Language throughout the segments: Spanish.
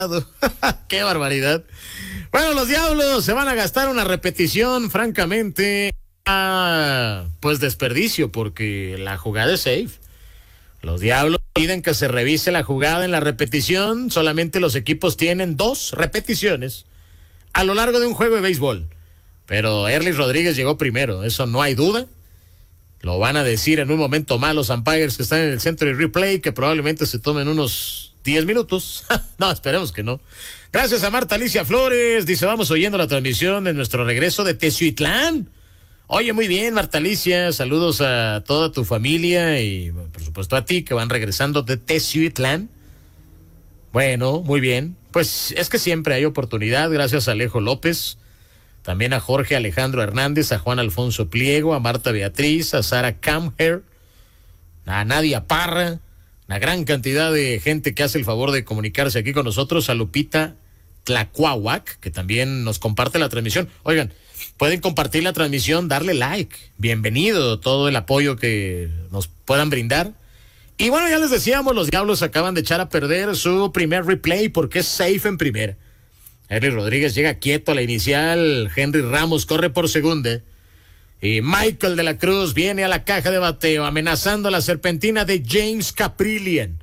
¡Qué barbaridad! Bueno, los Diablos se van a gastar una repetición, francamente, pues desperdicio, porque la jugada es safe. Los Diablos piden que se revise la jugada en la repetición. Solamente los equipos tienen 2 repeticiones a lo largo de un juego de béisbol. Pero Erlis Rodríguez llegó primero, eso no hay duda. Lo van a decir en un momento más los umpires que están en el centro de replay, que probablemente se tomen unos 10 minutos. No, esperemos que no. Gracias a Marta Alicia Flores. Dice, vamos oyendo la transmisión de nuestro regreso de Teciutlán. Oye, muy bien, Marta Alicia. Saludos a toda tu familia y, por supuesto, a ti que van regresando de Teciutlán. Bueno, muy bien. Pues es que siempre hay oportunidad. Gracias a Alejo López. También a Jorge Alejandro Hernández, a Juan Alfonso Pliego, a Marta Beatriz, a Sara Camher, a Nadia Parra, una gran cantidad de gente que hace el favor de comunicarse aquí con nosotros, a Lupita Tlacuahuac, que también nos comparte la transmisión. Oigan, pueden compartir la transmisión, darle like, bienvenido todo el apoyo que nos puedan brindar. Y bueno, ya les decíamos, los Diablos acaban de echar a perder su primer replay porque es safe en primera. Erlis Rodríguez llega quieto a la inicial, Henry Ramos corre por segunda y Michael de la Cruz viene a la caja de bateo amenazando a la serpentina de James Kaprielian.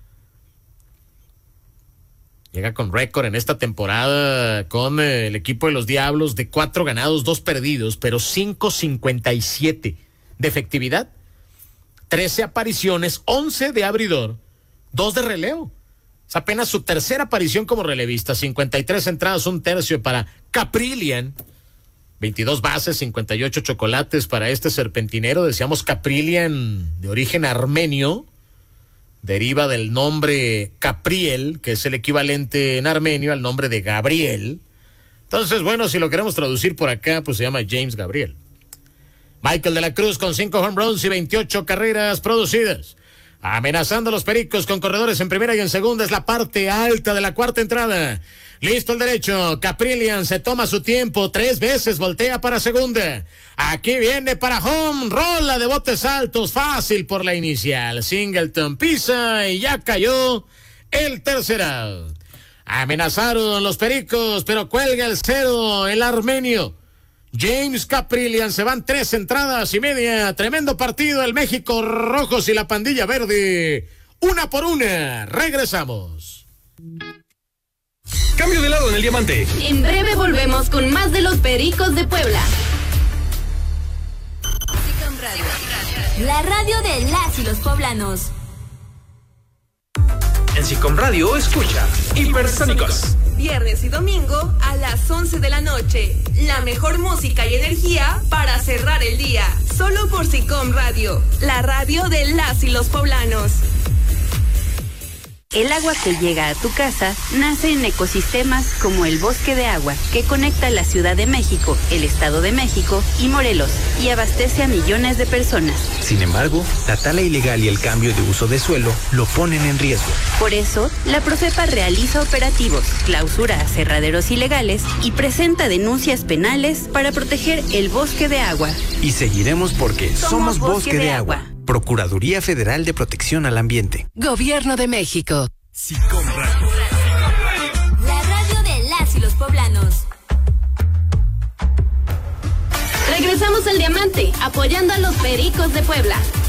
Llega con récord en esta temporada con el equipo de los Diablos de 4 ganados, 2 perdidos, pero 5.57 de efectividad, 13 apariciones, 11 de abridor, 2 de relevo. Es apenas su tercera aparición como relevista, 53 entradas, 1/3 para Kaprielian, 22 bases, 58 chocolates para este serpentinero. Decíamos Kaprielian de origen armenio, deriva del nombre Capriel, que es el equivalente en armenio al nombre de Gabriel. Entonces, bueno, si lo queremos traducir por acá, pues se llama James Gabriel. Michael de la Cruz con 5 home runs y 28 carreras producidas. Amenazando a los Pericos con corredores en primera y en segunda. Es la parte alta de la cuarta entrada. Listo el derecho. Kaprielian se toma su tiempo. 3 veces voltea para segunda. Aquí viene para home. Rola de botes altos. Fácil por la inicial. Singleton pisa y ya cayó el tercer out. Amenazaron los Pericos, pero cuelga el cero el armenio. James Kaprielian, se van 3 entradas y media. Tremendo partido, el México Rojos y la Pandilla Verde. 1 por 1. Regresamos. Cambio de lado en el diamante. En breve volvemos con más de los Pericos de Puebla. SICOM Radio, la radio de las y los poblanos. En SICOM Radio escucha Hipersónicos. Viernes y domingo a las 11 de la noche. La mejor música y energía para cerrar el día. Solo por SICOM Radio, la radio de las y los poblanos. El agua que llega a tu casa nace en ecosistemas como el Bosque de Agua, que conecta la Ciudad de México, el Estado de México y Morelos, y abastece a millones de personas. Sin embargo, la tala ilegal y el cambio de uso de suelo lo ponen en riesgo. Por eso, la Profepa realiza operativos, clausura aserraderos ilegales y presenta denuncias penales para proteger el Bosque de Agua. Y seguiremos porque somos Bosque de Agua. Procuraduría Federal de Protección al Ambiente. Gobierno de México. SICOM Radio. La radio de las y los poblanos. Regresamos al diamante, apoyando a los Pericos de Puebla.